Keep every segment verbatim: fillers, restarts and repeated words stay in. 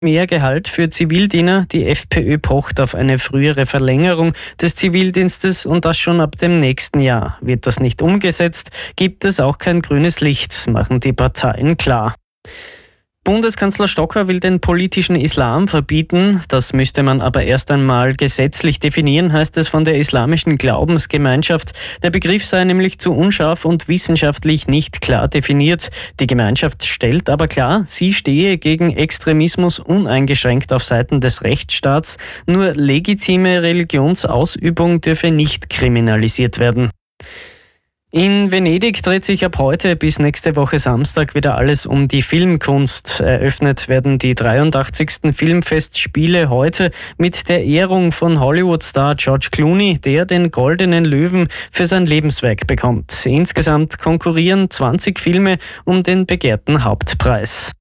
Mehr Gehalt für Zivildiener. Die FPÖ pocht auf eine frühere Verlängerung des Zivildienstes und das schon ab dem nächsten Jahr. Wird das nicht umgesetzt, gibt es auch kein grünes Licht, machen die Parteien klar. Bundeskanzler Stocker will den politischen Islam verbieten. Das müsste man aber erst einmal gesetzlich definieren, heißt es von der islamischen Glaubensgemeinschaft. Der Begriff sei nämlich zu unscharf und wissenschaftlich nicht klar definiert. Die Gemeinschaft stellt aber klar, sie stehe gegen Extremismus uneingeschränkt auf Seiten des Rechtsstaats. Nur legitime Religionsausübung dürfe nicht kriminalisiert werden. In Venedig dreht sich ab heute bis nächste Woche Samstag wieder alles um die Filmkunst. Eröffnet werden die dreiundachtzigsten Filmfestspiele heute mit der Ehrung von Hollywood-Star George Clooney, der den Goldenen Löwen für sein Lebenswerk bekommt. Insgesamt konkurrieren zwanzig Filme um den begehrten Hauptpreis.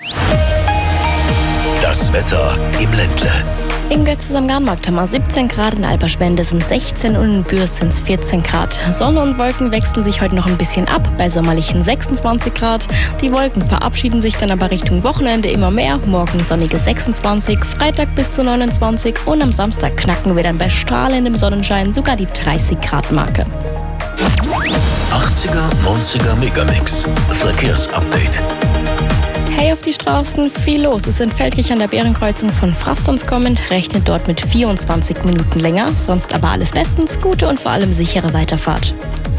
Das Wetter im Ländle. In Götzis am Garnmarkt haben wir siebzehn Grad, in Alperschwende sind sechzehn und in Bürs sind es vierzehn Grad. Sonne und Wolken wechseln sich heute noch ein bisschen ab, bei sommerlichen sechsundzwanzig Grad. Die Wolken verabschieden sich dann aber Richtung Wochenende immer mehr. Morgen sonnige sechsundzwanzig, Freitag bis zu neunundzwanzig und am Samstag knacken wir dann bei strahlendem Sonnenschein sogar die dreißig Grad Marke. achtziger, neunziger Megamix. Verkehrsupdate. Hey auf die Straßen, viel los. Es sind Feldkirch an der Bärenkreuzung von Frastans kommend, rechnet dort mit vierundzwanzig Minuten länger. Sonst aber alles bestens, gute und vor allem sichere Weiterfahrt.